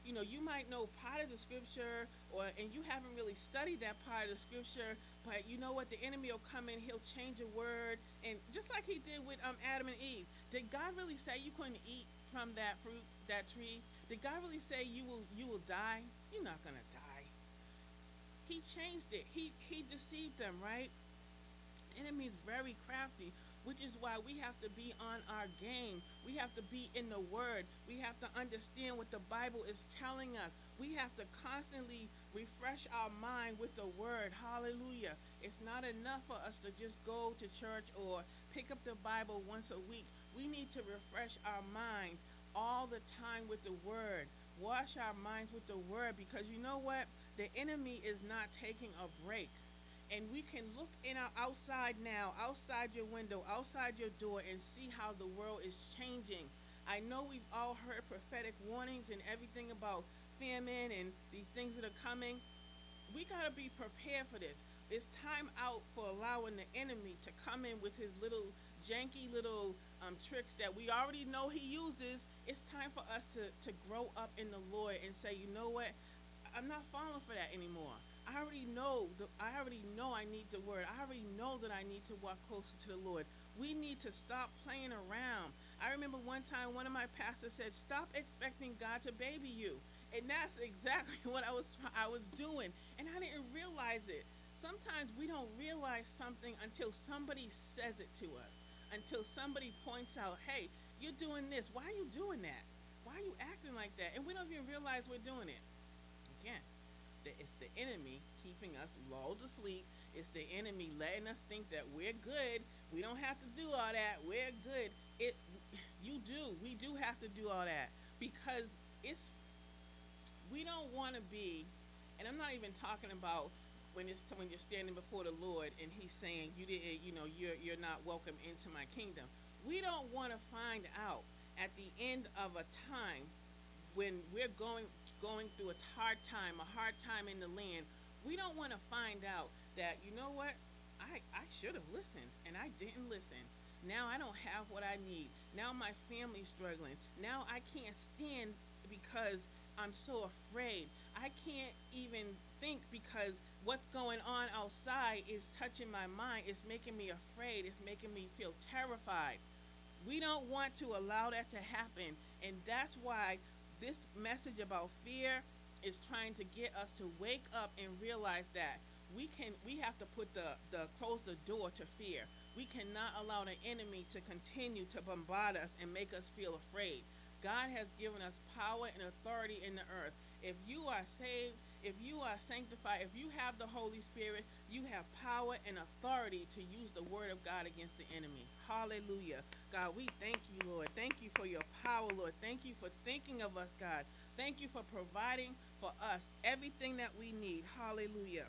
You might know part of the scripture, and you haven't really studied that part of the scripture, but you know what? The enemy will come in, he'll change a word, and just like he did with Adam and Eve. Did God really say you couldn't eat from that fruit, that tree? Did God really say you will die? You're not gonna die. He changed it. He deceived them, right? Enemy is very crafty, which is why we have to be on our game. We have to be in the word. We have to understand what the Bible is telling us. We have to constantly refresh our mind with the word. Hallelujah. It's not enough for us to just go to church or pick up the Bible once a week. We need to refresh our mind all the time with the word. Wash our minds with the word, because you know what? The enemy is not taking a break, and we can look in our outside now, outside your window, outside your door, and see how the world is changing. I know we've all heard prophetic warnings and everything about famine and these things that are coming. We got to be prepared for this. It's time out for allowing the enemy to come in with his little janky little tricks that we already know he uses. It's time for us to grow up in the Lord and say, you know what? I'm not falling for that anymore. I already know I need the word. I already know that I need to walk closer to the Lord. We need to stop playing around. I remember one time one of my pastors said, "Stop expecting God to baby you." And that's exactly what I was doing, and I didn't realize it. Sometimes we don't realize something until somebody says it to us. Until somebody points out, "Hey, you're doing this. Why are you doing that? Why are you acting like that?" And we don't even realize we're doing it. Again, it's the enemy keeping us lulled to sleep. It's the enemy letting us think that we're good. We don't have to do all that. We're good. It, you do. We do have to do all that, because it's we don't want to be. And I'm not even talking about when you're standing before the Lord and He's saying you didn't, you're not welcome into my kingdom. We don't want to find out at the end of a time when we're going through a hard time in the land. We don't want to find out that, you know what, I should have listened and I didn't listen. Now I don't have what I need. Now my family's struggling. Now I can't stand because I'm so afraid. I can't even think because what's going on outside is touching my mind. It's making me afraid. It's making me feel terrified. We don't want to allow that to happen. And that's why this message about fear is trying to get us to wake up and realize that we have to put the close the door to fear. We cannot allow the enemy to continue to bombard us and make us feel afraid. God has given us power and authority in the earth. If you are saved, if you are sanctified, if you have the Holy Spirit, you have power and authority to use the word of God against the enemy. Hallelujah. God, we thank you, Lord. Thank you for your power, Lord. Thank you for thinking of us, God. Thank you for providing for us everything that we need. Hallelujah.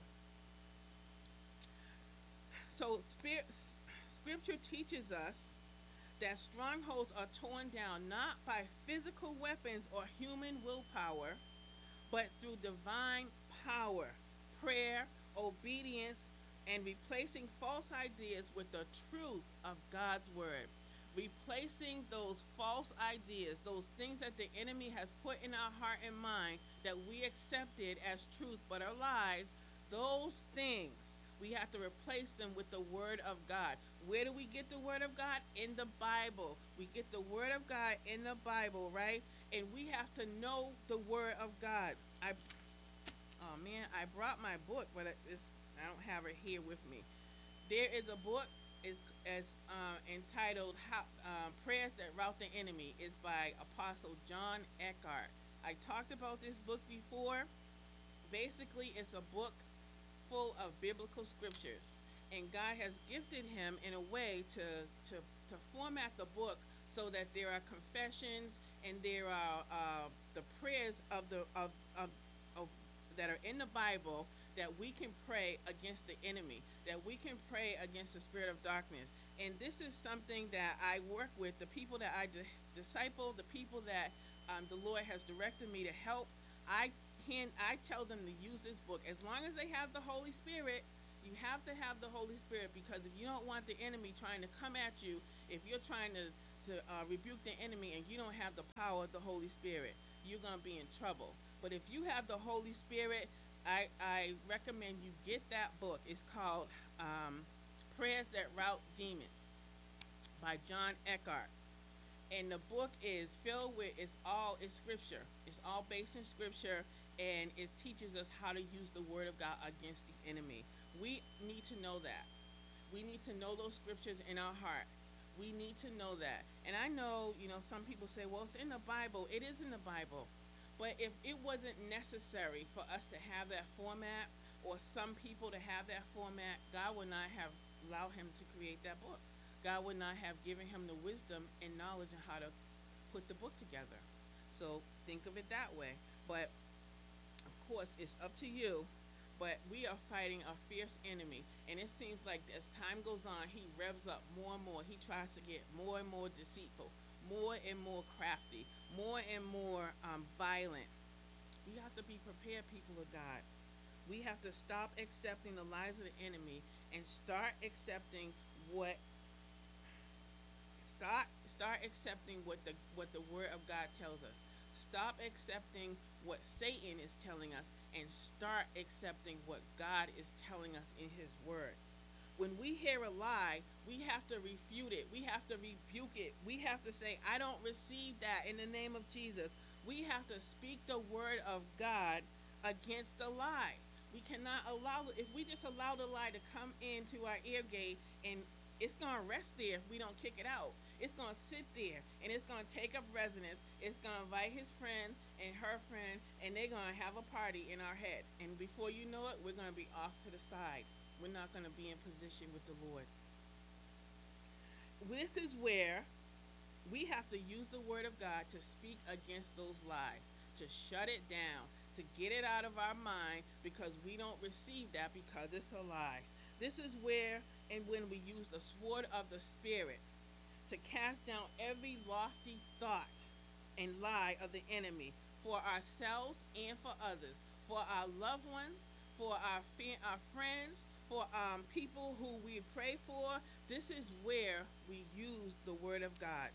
So, Scripture teaches us that strongholds are torn down not by physical weapons or human willpower, but through divine power, prayer, obedience, and replacing false ideas with the truth of God's word. Replacing those false ideas, those things that the enemy has put in our heart and mind that we accepted as truth but are lies, those things, we have to replace them with the word of God. Where do we get the word of God? In the Bible. We get the word of God in the Bible, right? And we have to know the word of God. Oh man, I brought my book, but I don't have it here with me. There is a book is as entitled "How Prayers That Rout the Enemy." It's by Apostle John Eckhart. I talked about this book before. Basically, it's a book full of biblical scriptures, and God has gifted him in a way to format the book so that there are confessions and there are the prayers of that are in the Bible that we can pray against the enemy, that we can pray against the spirit of darkness. And this is something that I work with, the people that I disciple, the people that the Lord has directed me to help. I tell them to use this book as long as they have the Holy Spirit. You have to have the Holy Spirit, because if you don't want the enemy trying to come at you, if you're trying to rebuke the enemy and you don't have the power of the Holy Spirit, you're going to be in trouble. But if you have the Holy Spirit, I recommend you get that book. It's called Prayers That Rout Demons by John Eckhart. And the book is filled with, it's scripture. It's all based in scripture, and it teaches us how to use the word of God against the enemy. We need to know that. We need to know those scriptures in our heart. We need to know that. And I know, some people say, well, it's in the Bible. It is in the Bible. But if it wasn't necessary for us to have that format, or some people to have that format, God would not have allowed him to create that book. God would not have given him the wisdom and knowledge on how to put the book together. So think of it that way. But of course, it's up to you. But we are fighting a fierce enemy, and it seems like as time goes on, he revs up more and more. He tries to get more and more deceitful, more and more crafty, more and more violent. We have to be prepared, people of God. We have to stop accepting the lies of the enemy and start accepting what the word of God tells us. Stop accepting what Satan is telling us and start accepting what God is telling us in his word. When we hear a lie, we have to refute it. We have to rebuke it. We have to say, I don't receive that in the name of Jesus. We have to speak the word of God against the lie. We cannot if we just allow the lie to come into our ear gate, and it's going to rest there if we don't kick it out. It's going to sit there, and it's going to take up residence. It's going to invite his friend and her friend, and they're going to have a party in our head. And before you know it, we're going to be off to the side. We're not going to be in position with the Lord. This is where we have to use the word of God to speak against those lies, to shut it down, to get it out of our mind, because we don't receive that because it's a lie. This is where and when we use the sword of the Spirit to cast down every lofty thought and lie of the enemy for ourselves and for others, for our loved ones, for our friends, for people who we pray for. This is where we use the word of God.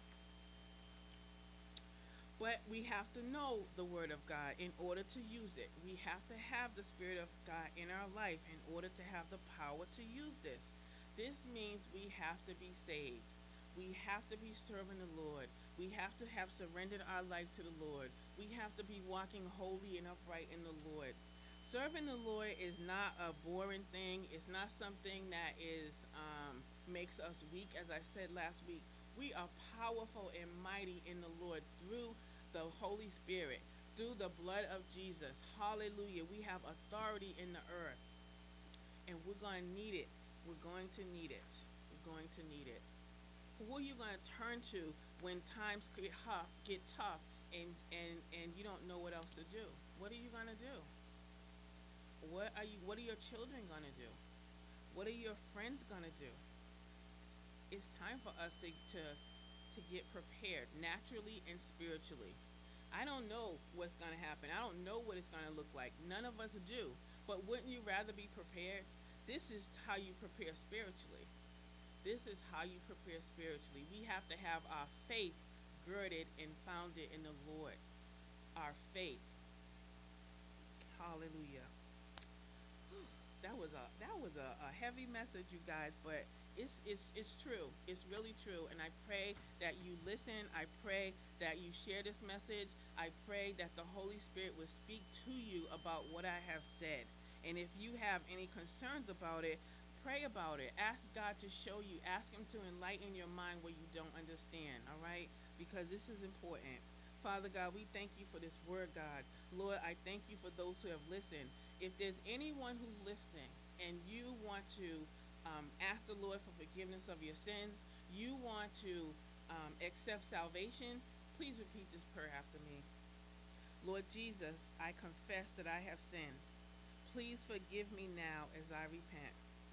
But we have to know the word of God in order to use it. We have to have the Spirit of God in our life in order to have the power to use this. This means we have to be saved. We have to be serving the Lord. We have to have surrendered our life to the Lord. We have to be walking holy and upright in the Lord. Serving the Lord is not a boring thing. It's not something that makes us weak. As I said last week, we are powerful and mighty in the Lord through the Holy Spirit, through the blood of Jesus. Hallelujah. We have authority in the earth, and we're going to need it. We're going to need it. We're going to need it. Who are you going to turn to when times get tough and you don't know what else to do? What are you going to do? What are your children going to do? What are your friends going to do? It's time for us to get prepared naturally and spiritually. I don't know what's going to happen. I don't know what it's going to look like. None of us do. But wouldn't you rather be prepared? This is how you prepare spiritually. This is how you prepare spiritually. We have to have our faith girded and founded in the Lord. Our faith. Hallelujah. That was a heavy message, you guys, but it's true. It's really true. And I pray that you listen. I pray that you share this message. I pray that the Holy Spirit will speak to you about what I have said. And if you have any concerns about it, pray about it. Ask God to show you. Ask him to enlighten your mind where you don't understand, all right? Because this is important. Father God, we thank you for this word, God. Lord, I thank you for those who have listened. If there's anyone who's listening and you want to ask the Lord for forgiveness of your sins, you want to accept salvation, please repeat this prayer after me. Lord Jesus, I confess that I have sinned. Please forgive me now as I repent.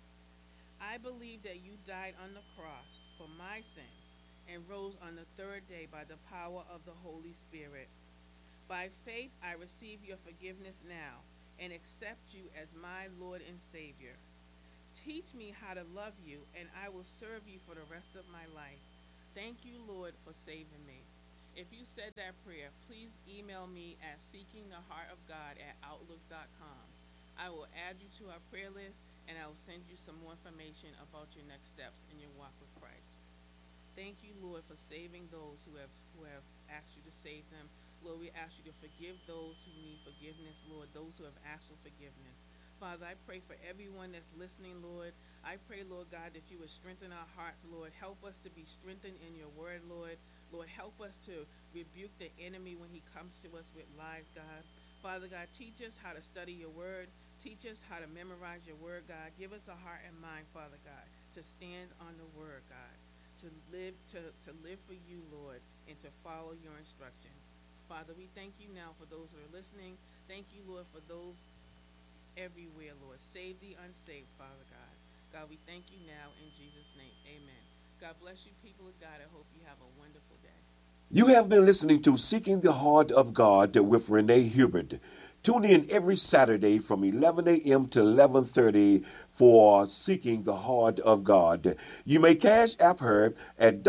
I believe that you died on the cross for my sins and rose on the third day by the power of the Holy Spirit. By faith, I receive your forgiveness now and accept you as my Lord and Savior. Teach me how to love you, and I will serve you for the rest of my life. Thank you, Lord, for saving me. If you said that prayer, please email me at seekingtheheartofgod@outlook.com. I will add you to our prayer list, and I will send you some more information about your next steps in your walk with Christ. Thank you, Lord, for saving those who have asked you to save them. Lord, we ask you to forgive those who need forgiveness, Lord, those who have asked for forgiveness. Father, I pray for everyone that's listening, Lord. I pray, Lord God, that you would strengthen our hearts, Lord. Help us to be strengthened in your word, Lord. Lord, help us to rebuke the enemy when he comes to us with lies, God. Father God, teach us how to study your word. Teach us how to memorize your word, God. Give us a heart and mind, Father God, to stand on the word, God, to live for you, Lord, and to follow your instructions. Father, we thank you now for those who are listening. Thank you, Lord, for those everywhere, Lord. Save the unsaved, Father God. God, we thank you now in Jesus' name. Amen. God bless you, people of God. I hope you have a wonderful day. You have been listening to Seeking the Heart of God with Renee Hubert. Tune in every Saturday from 11 a.m. to 11:30 for Seeking the Heart of God. You may cash app her at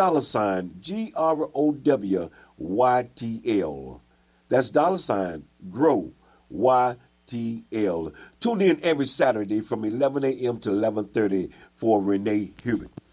$GROWYTL. That's $GROW YTL. Tune in every Saturday from 11 a.m. to 11:30 for Renee Hubert.